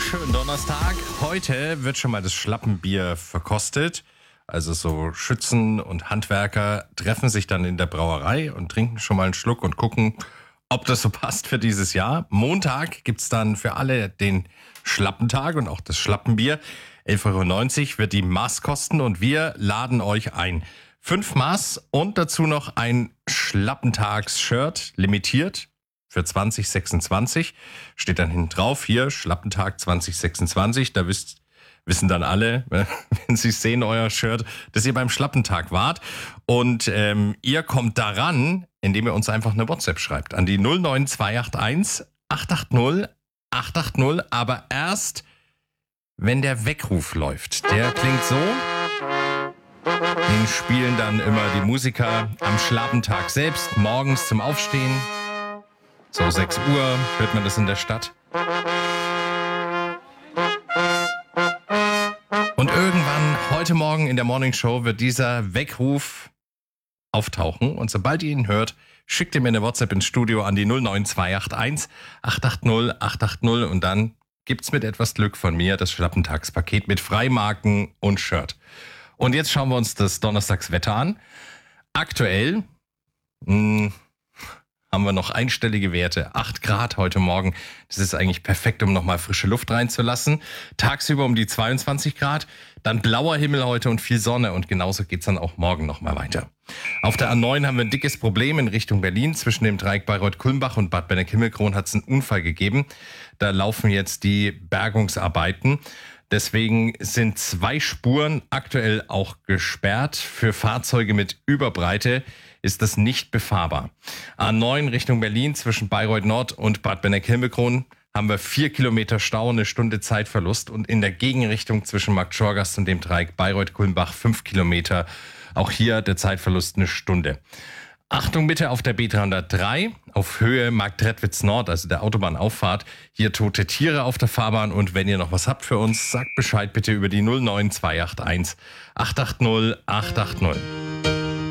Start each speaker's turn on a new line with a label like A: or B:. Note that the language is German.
A: Schönen Donnerstag. Heute wird schon mal das Schlappenbier verkostet. Also so Schützen und Handwerker treffen sich dann in der Brauerei und trinken schon mal einen Schluck und gucken, ob das so passt für dieses Jahr. Montag gibt's dann für alle den Schlappentag und auch das Schlappenbier. 11,90 € wird die Maß kosten und wir laden euch ein. 5 Maß und dazu noch ein Schlappentags-Shirt, limitiert für 2026. Steht dann hinten drauf, hier, Schlappentag 2026. Da wissen dann alle, wenn sie sehen, euer Shirt, dass ihr beim Schlappentag wart. Und ihr kommt daran, indem ihr uns einfach eine WhatsApp schreibt an die 09281 880 880. Aber erst, wenn der Weckruf läuft. Der klingt so. Den spielen dann immer die Musiker am Schlappentag selbst, morgens zum Aufstehen. So 6 Uhr hört man das in der Stadt. Und irgendwann, heute Morgen in der Morning Show, wird dieser Weckruf auftauchen. Und sobald ihr ihn hört, schickt ihr mir eine WhatsApp ins Studio an die 09281 880 880. Und dann gibt's mit etwas Glück von mir das Schlappentagspaket mit Freimarken und Shirt. Und jetzt schauen wir uns das Donnerstagswetter an. Aktuell haben wir noch einstellige Werte. 8 Grad heute Morgen. Das ist eigentlich perfekt, um nochmal frische Luft reinzulassen. Tagsüber um die 22 Grad. Dann blauer Himmel heute und viel Sonne. Und genauso geht's dann auch morgen nochmal weiter. Auf der A9 haben wir ein dickes Problem in Richtung Berlin. Zwischen dem Dreieck Bayreuth-Kulmbach und Bad Benneck-Himmelkron hat es einen Unfall gegeben. Da laufen jetzt die Bergungsarbeiten. Deswegen sind 2 Spuren aktuell auch gesperrt. Für Fahrzeuge mit Überbreite ist das nicht befahrbar. A9 Richtung Berlin zwischen Bayreuth Nord und Bad Benneck-Himmelkron haben wir 4 Kilometer Stau, eine Stunde Zeitverlust. Und in der Gegenrichtung zwischen Markt Schorgast und dem Dreieck Bayreuth-Kulmbach 5 Kilometer. Auch hier der Zeitverlust eine Stunde. Achtung bitte auf der B303 auf Höhe Marktredwitz Nord, also der Autobahnauffahrt. Hier tote Tiere auf der Fahrbahn und wenn ihr noch was habt für uns, sagt Bescheid bitte über die 09281 880 880.